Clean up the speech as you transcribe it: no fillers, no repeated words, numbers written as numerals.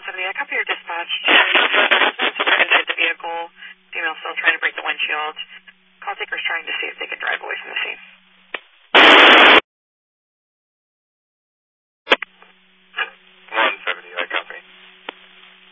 170, I copy your dispatch. Inside the vehicle, female still trying to break the windshield. Call taker's trying to